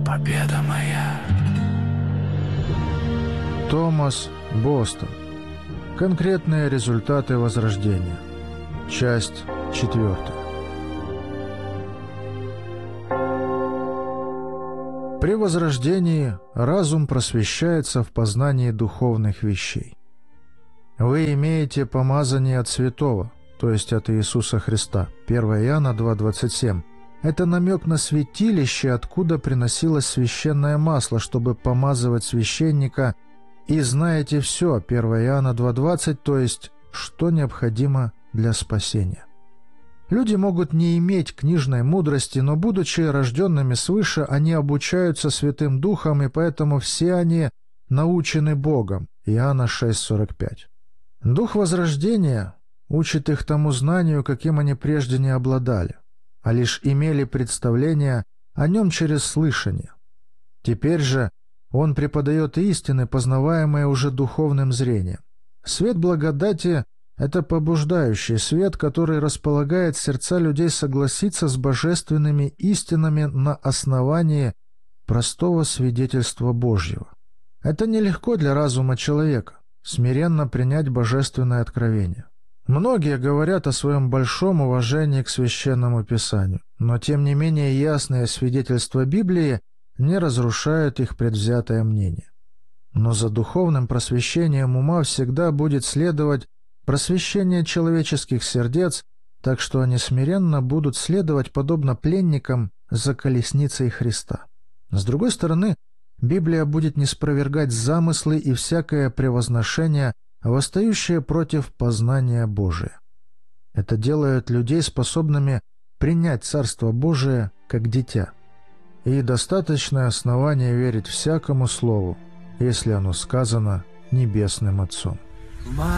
победа моя. Томас Бостон. Конкретные результаты возрождения. Часть 4. При возрождении разум просвещается в познании духовных вещей. Вы имеете помазание от Святого, то есть от Иисуса Христа. 1 Иоанна 2,27. Это намек на святилище, откуда приносилось священное масло, чтобы помазывать священника. И знаете все, 1 Иоанна 2,20, то есть что необходимо для спасения. Люди могут не иметь книжной мудрости, но, будучи рожденными свыше, они обучаются Святым Духом, и поэтому все они научены Богом. Иоанна 6,45. Дух возрождения учит их тому знанию, каким они прежде не обладали, а лишь имели представление о нем через слышание. Теперь же он преподает истины, познаваемые уже духовным зрением. Свет благодати — это побуждающий свет, который располагает сердца людей согласиться с божественными истинами на основании простого свидетельства Божьего. Это нелегко для разума человека — смиренно принять божественное откровение. Многие говорят о своем большом уважении к Священному Писанию, но тем не менее ясные свидетельства Библии не разрушают их предвзятое мнение. Но за духовным просвещением ума всегда будет следовать просвещение человеческих сердец, так что они смиренно будут следовать подобно пленникам за колесницей Христа. С другой стороны, Библия будет ниспровергать замыслы и всякое превозношение, восстающее против познания Божия. Это делает людей способными принять Царство Божие как дитя. И достаточное основание верить всякому слову, если оно сказано Небесным Отцом.